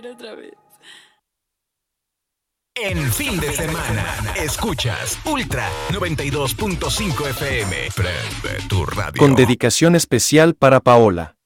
ver otra vez. En fin de semana, escuchas Ultra 92.5 FM. Prende tu radio. Con dedicación especial para Paola.